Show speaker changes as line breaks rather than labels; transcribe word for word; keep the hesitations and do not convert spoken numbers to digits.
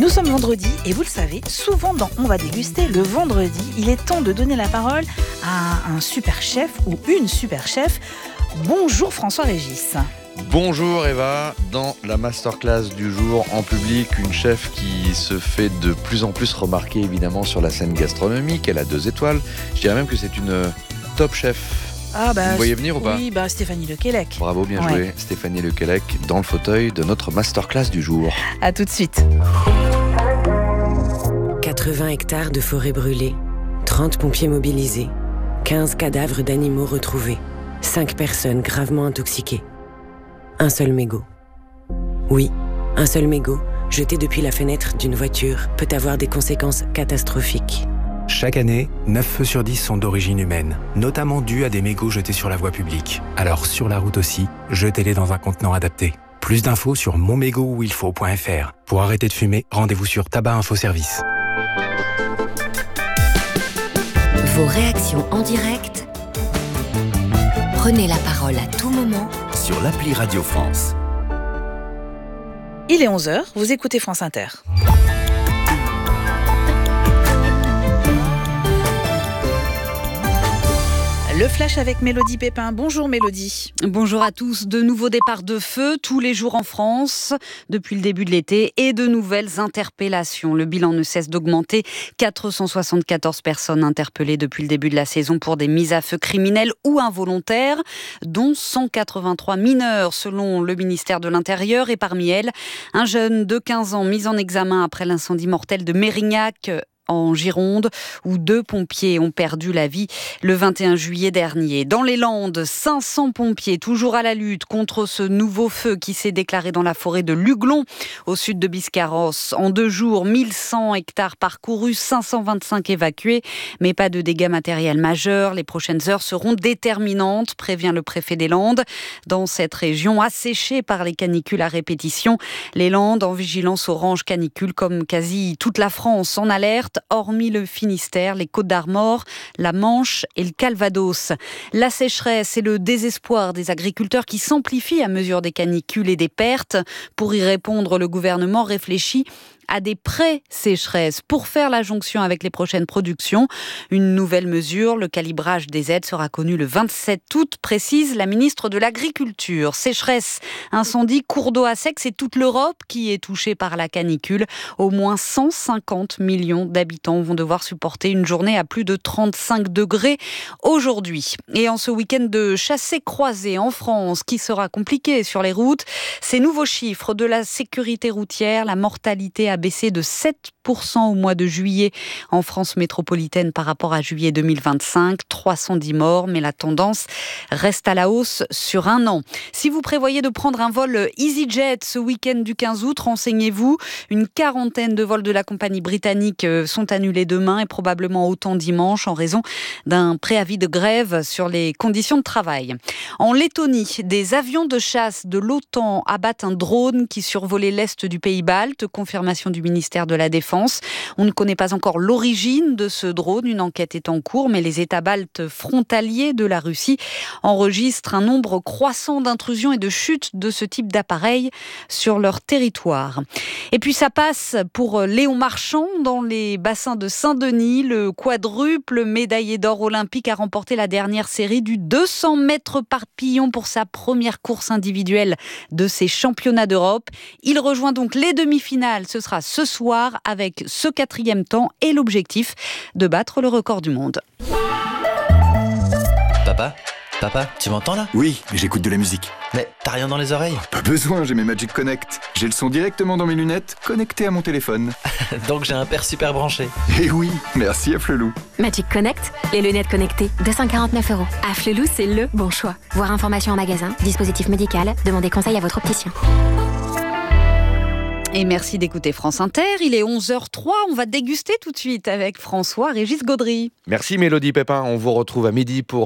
Nous sommes vendredi et vous le savez, souvent dans On va déguster, le vendredi, il est temps de donner la parole à un super chef ou une super chef. Bonjour François-Régis.
Bonjour Eva, dans la masterclass du jour en public, une chef qui se fait de plus en plus remarquer évidemment sur la scène gastronomique. Elle a deux étoiles, je dirais même que c'est une top chef.
Ah bah,
vous voyez venir ou pas?
Oui, bah Stéphanie Lequelec.
Bravo, bien joué, ouais. Stéphanie Lequelec dans le fauteuil de notre masterclass du jour.
À tout de suite.
quatre-vingts hectares de forêt brûlée, trente pompiers mobilisés, quinze cadavres d'animaux retrouvés, cinq personnes gravement intoxiquées. Un seul mégot. Oui, un seul mégot, jeté depuis la fenêtre d'une voiture, peut avoir des conséquences catastrophiques.
Chaque année, neuf feux sur dix sont d'origine humaine, notamment dus à des mégots jetés sur la voie publique. Alors sur la route aussi, jetez-les dans un contenant adapté. Plus d'infos sur mon mégot où il faut point f r. Pour arrêter de fumer, rendez-vous sur Tabac Info Service.
Vos réactions en direct. Prenez la parole à tout moment
sur l'appli Radio France.
Il est onze heures, vous écoutez France Inter. Le flash avec Mélodie Pépin. Bonjour Mélodie.
Bonjour à tous. De nouveaux départs de feu tous les jours en France depuis le début de l'été et de nouvelles interpellations. Le bilan ne cesse d'augmenter. quatre cent soixante-quatorze personnes interpellées depuis le début de la saison pour des mises à feu criminelles ou involontaires, dont cent quatre-vingt-trois mineurs selon le ministère de l'Intérieur. Et parmi elles, un jeune de quinze ans mis en examen après l'incendie mortel de Mérignac en Gironde, où deux pompiers ont perdu la vie le vingt et un juillet dernier. Dans les Landes, cinq cents pompiers toujours à la lutte contre ce nouveau feu qui s'est déclaré dans la forêt de Luglon, au sud de Biscarrosse. En deux jours, mille cent hectares parcourus, cinq cent vingt-cinq évacués, mais pas de dégâts matériels majeurs. Les prochaines heures seront déterminantes, prévient le préfet des Landes. Dans cette région asséchée par les canicules à répétition, les Landes en vigilance orange canicule comme quasi toute la France en alerte, hormis le Finistère, les Côtes-d'Armor, la Manche et le Calvados. La sécheresse et le désespoir des agriculteurs qui s'amplifient à mesure des canicules et des pertes. Pour y répondre, le gouvernement réfléchit à des pré-sécheresses pour faire la jonction avec les prochaines productions. Une nouvelle mesure, le calibrage des aides sera connu le vingt-sept août, précise la ministre de l'Agriculture. Sécheresse, incendie, cours d'eau à sec, c'est toute l'Europe qui est touchée par la canicule. Au moins cent cinquante millions d'habitants vont devoir supporter une journée à plus de trente-cinq degrés aujourd'hui. Et en ce week-end de chassé-croisé en France, qui sera compliqué sur les routes, ces nouveaux chiffres de la sécurité routière, la mortalité a baissé de sept pour cent au mois de juillet en France métropolitaine par rapport à juillet deux mille vingt-cinq. trois cent dix morts, mais la tendance reste à la hausse sur un an. Si vous prévoyez de prendre un vol EasyJet ce week-end du quinze août, renseignez-vous. Une quarantaine de vols de la compagnie britannique sont annulés demain et probablement autant dimanche en raison d'un préavis de grève sur les conditions de travail. En Lettonie, des avions de chasse de l'OTAN abattent un drone qui survolait l'est du pays balte. Confirmation du ministère de la Défense. On ne connaît pas encore l'origine de ce drone. Une enquête est en cours, mais les États baltes frontaliers de la Russie enregistrent un nombre croissant d'intrusions et de chutes de ce type d'appareil sur leur territoire. Et puis ça passe pour Léon Marchand dans les bassins de Saint-Denis. Le quadruple médaillé d'or olympique a remporté la dernière série du deux cents mètres papillon pour sa première course individuelle de ces championnats d'Europe. Il rejoint donc les demi-finales. Ce sera ce soir avec ce quatrième temps et l'objectif de battre le record du monde.
Papa ? Papa, tu m'entends là ?
Oui, mais j'écoute de la musique.
Mais t'as rien dans les oreilles ?
Pas besoin, j'ai mes Magic Connect. J'ai le son directement dans mes lunettes, connecté à mon téléphone.
Donc j'ai un père super branché.
Eh oui, merci à Flelou.
Magic Connect, les lunettes connectées, deux cent quarante-neuf euros. À Flelou, c'est le bon choix. Voir information en magasin, dispositif médical, demandez conseil à votre opticien.
Et merci d'écouter France Inter. Il est onze heures zéro trois. On va déguster tout de suite avec François-Régis Gaudry.
Merci Mélodie Pépin. On vous retrouve à midi pour